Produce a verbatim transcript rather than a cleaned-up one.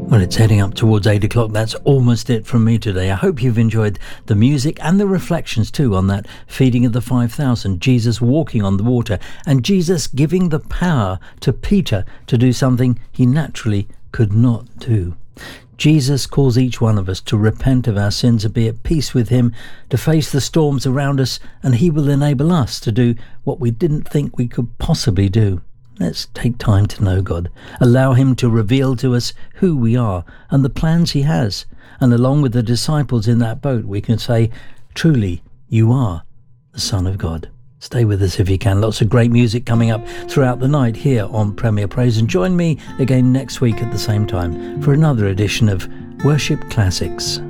Well, it's heading up towards eight o'clock. That's almost it from me today. I hope you've enjoyed the music and the reflections too on that feeding of the five thousand, Jesus walking on the water, and Jesus giving the power to Peter to do something he naturally could not do. Jesus calls each one of us to repent of our sins and be at peace with him, to face the storms around us, and he will enable us to do what we didn't think we could possibly do. Let's take time to know God. Allow him to reveal to us who we are and the plans he has. And along with the disciples in that boat, we can say, truly, you are the Son of God. Stay with us if you can. Lots of great music coming up throughout the night here on Premier Praise. And join me again next week at the same time for another edition of Worship Classics.